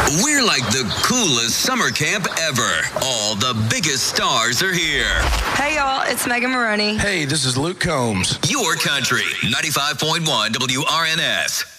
We're like the coolest summer camp ever. All the biggest stars are here. Hey, y'all, it's Megan Maroney. Hey, this is Luke Combs. Your country, 95.1 WRNS.